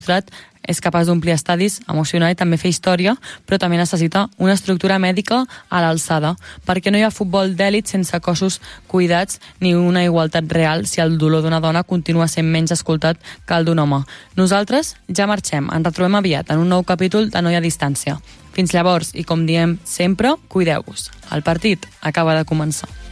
és capaç d'omplir estadis, emocionar i també fer història, però també necessita una estructura mèdica a l'alçada, perquè no hi ha futbol d'èlit sense cossos cuidats ni una igualtat real si el dolor d'una dona continua sent menys escoltat que el d'un home. Nosaltres ja marxem, ens retrobem aviat en un nou capítol de Noia a Distància. Fins llavors, i com diem sempre, cuideu-vos. El partit acaba de començar.